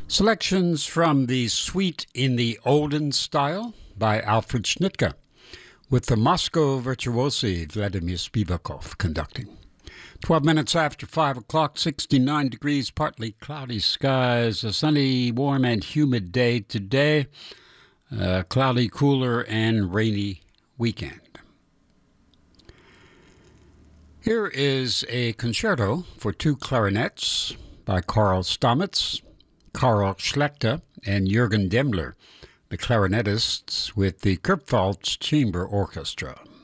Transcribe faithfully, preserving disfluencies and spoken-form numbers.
Selections from the Suite in the Olden Style by Alfred Schnittke, with the Moscow virtuosi Vladimir Spivakov conducting. twelve minutes after five o'clock, sixty-nine degrees, partly cloudy skies, a sunny, warm, and humid day today, a cloudy, cooler, and rainy weekend. Here is a concerto for two clarinets by Karl Stamitz, Karl Schlechter, and Jürgen Demmler, the clarinetists with the Kurpfalz Chamber Orchestra.